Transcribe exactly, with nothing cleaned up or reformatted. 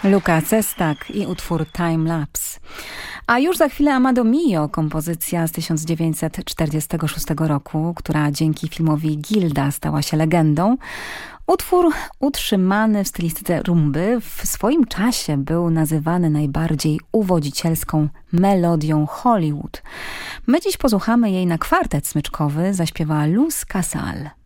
Luca Sestak i utwór Time Lapse. A już za chwilę Amado Mio, kompozycja z tysiąc dziewięćset czterdziestego szóstego roku, która dzięki filmowi Gilda stała się legendą. Utwór utrzymany w stylistyce rumby w swoim czasie był nazywany najbardziej uwodzicielską melodią Hollywood. My dziś posłuchamy jej na kwartet smyczkowy, zaśpiewa Luz Casal.